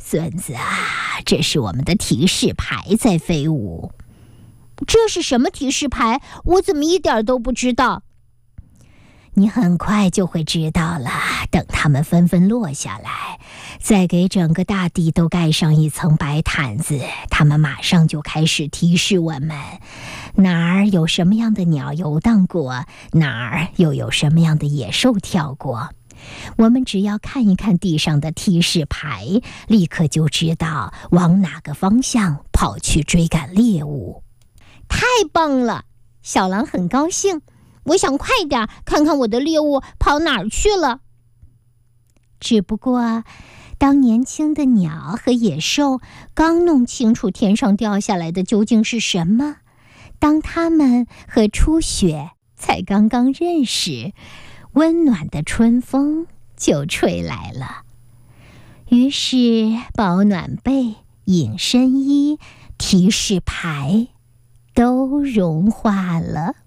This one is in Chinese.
孙子啊，这是我们的提示牌在飞舞。 这是什么提示牌？我怎么一点都不知道？ 你很快就会知道了，等它们纷纷落下来，再给整个大地都盖上一层白毯子，它们马上就开始提示我们，哪儿有什么样的鸟游荡过，哪儿又有什么样的野兽跳过。我们只要看一看地上的提示牌，立刻就知道往哪个方向跑去追赶猎物。 太棒了！小狼很高兴，我想快点看看我的猎物跑哪儿去了。 只不过，当年轻的鸟和野兽刚弄清楚天上掉下来的究竟是什么，当它们和初雪才刚刚认识，温暖的春风就吹来了。于是，保暖被、隐身衣、提示牌都融化了。